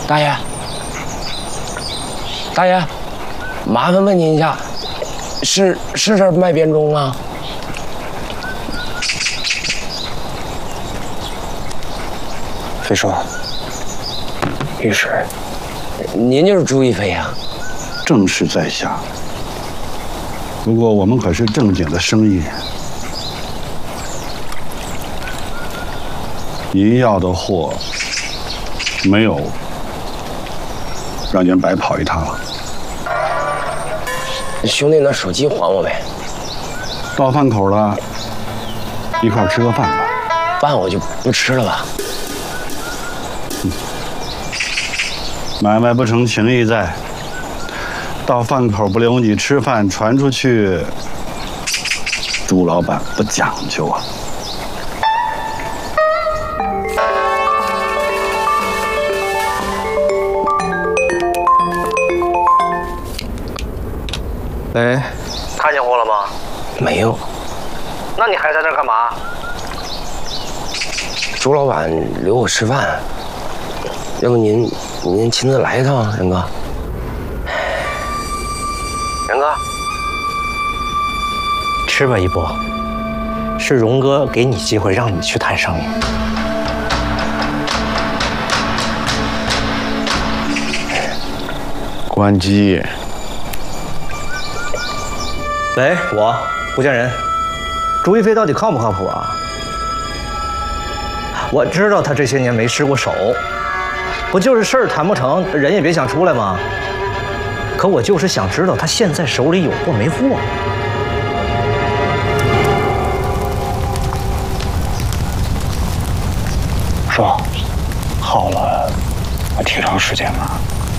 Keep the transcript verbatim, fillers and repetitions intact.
大爷，大爷，麻烦问您一下，是是这儿卖编钟吗？ 飞叔，御史， 您就是朱一飞呀？ 正是在下。不过我们可是正经的生意人，您要的货没有，让您白跑一趟了。 兄弟，那手机还我呗。 到饭口了，一块吃个饭吧。 饭我就不吃了吧。 嗯，买卖不成，情义在。到饭口不留你吃饭，传出去，朱老板不讲究啊。 喂，看见货了吗？ 没有。 那你还在这干嘛？ 朱老板留我吃饭，要不您您亲自来一趟，仁哥。 仁哥，吃吧一波。是荣哥给你机会，让你去谈生意。 关机。 喂，我不见人。朱一飞到底靠不靠谱啊？我知道他这些年没失过手，不就是事儿谈不成，人也别想出来吗？可我就是想知道他现在手里有货没货。 说，好了，还挺长时间了。